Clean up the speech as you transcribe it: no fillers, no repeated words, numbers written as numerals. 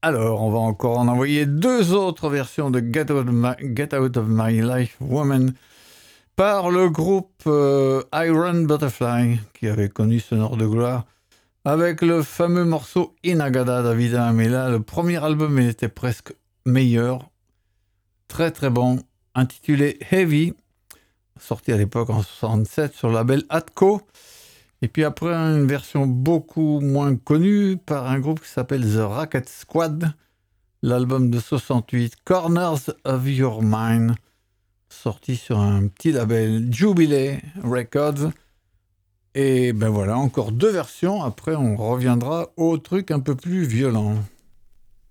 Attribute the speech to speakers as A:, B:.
A: Alors, on va encore en envoyer deux autres versions de Get Out of My Life Woman par le groupe Iron Butterfly, qui avait connu ce Nord de gloire, avec le fameux morceau Inagada Davida. Mais là, le premier album il était presque meilleur, très très bon, intitulé Heavy, sorti à l'époque en 67 sur le label Atco. Et puis après, une version beaucoup moins connue par un groupe qui s'appelle The Racket Squad, l'album de 68, Corners of Your Mind, sorti sur un petit label Jubilee Records. Et ben voilà, encore deux versions. Après, on reviendra au truc un peu plus violent.